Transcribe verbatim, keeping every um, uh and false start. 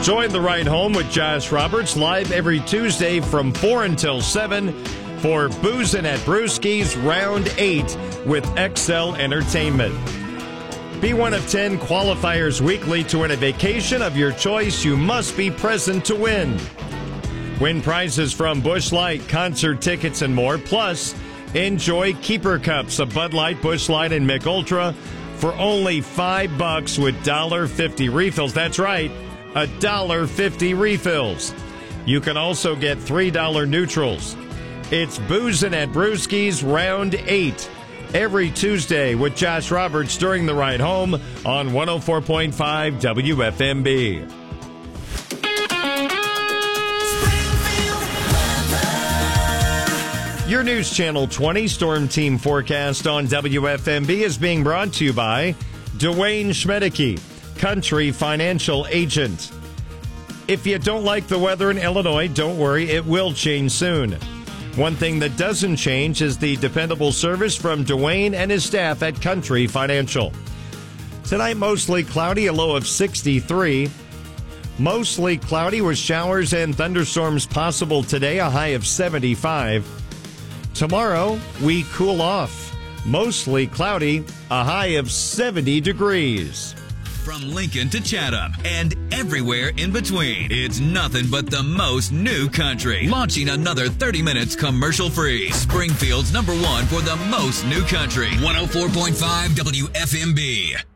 Join the Ride Home with Josh Roberts live every Tuesday from four until seven for Boozin' at Brewski's Round eight with X L Entertainment. Be one of ten qualifiers weekly to win a vacation of your choice. You must be present to win. Win prizes from Busch Light, concert tickets, and more. Plus, enjoy Keeper Cups of Bud Light, Busch Light, and Mick Ultra for only five bucks with one dollar fifty refills. That's right, one dollar fifty refills. You can also get three dollar neutrals. It's Boozin' at Brewski's Round eight every Tuesday with Josh Roberts during the Ride Home on one oh four point five W F M B. Your News Channel twenty Storm Team forecast on W F M B is being brought to you by Dwayne Schmedeke, Country Financial Agent. If you don't like the weather in Illinois, don't worry, it will change soon. One thing that doesn't change is the dependable service from Dwayne and his staff at Country Financial. Tonight, mostly cloudy, a low of sixty-three. Mostly cloudy with showers and thunderstorms possible today, a high of seventy-five. Tomorrow, we cool off. Mostly cloudy, a high of seventy degrees. From Lincoln to Chatham and everywhere in between, it's nothing but the most new country. Launching another thirty minutes commercial free. Springfield's number one for the most new country. one oh four point five W F M B.